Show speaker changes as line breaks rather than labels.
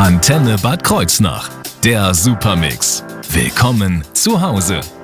Antenne Bad Kreuznach, der Supermix. Willkommen zu Hause.